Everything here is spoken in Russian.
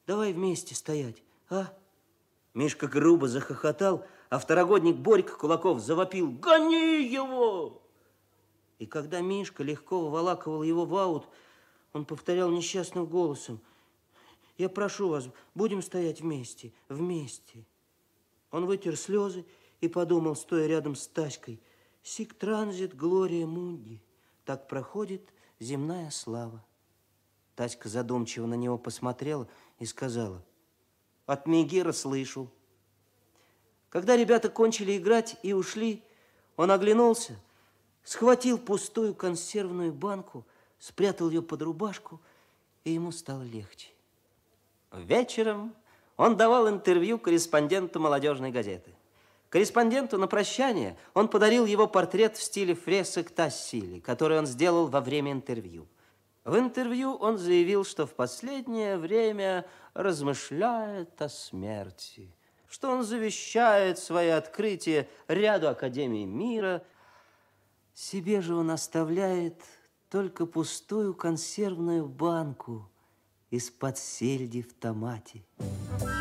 давай вместе стоять, а? Мишка грубо захохотал, а второгодник Борька Кулаков завопил: «Гони его!» И когда Мишка легко выволакивал его в аут, он повторял несчастным голосом: «Я прошу вас, будем стоять вместе, вместе». Он вытер слезы и подумал, стоя рядом с Таськой: «Сик транзит глория мунди, так проходит земная слава». Таська задумчиво на него посмотрела и сказала: «От Мегера слышал». Когда ребята кончили играть и ушли, он оглянулся, схватил пустую консервную банку, спрятал ее под рубашку, и ему стало легче. Вечером он давал интервью корреспонденту молодежной газеты. Корреспонденту на прощание он подарил его портрет в стиле фресок Тассили, который он сделал во время интервью. В интервью он заявил, что в последнее время размышляет о смерти, что он завещает свои открытия ряду академий мира. Себе же он оставляет только пустую консервную банку из-под сельди в томате.